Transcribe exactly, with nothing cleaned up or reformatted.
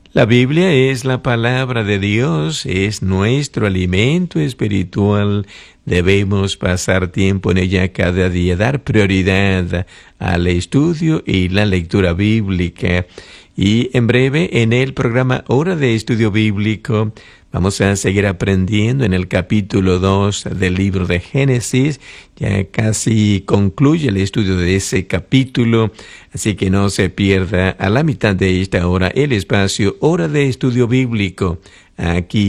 La Biblia es la palabra de Dios, es nuestro alimento espiritual. Debemos pasar tiempo en ella cada día, dar prioridad al estudio y la lectura bíblica. Y en breve, en el programa Hora de Estudio Bíblico, vamos a seguir aprendiendo en el capítulo dos del libro de Génesis. Ya casi concluye el estudio de ese capítulo, así que no se pierda a la mitad de esta hora el espacio Hora de Estudio Bíblico, aquí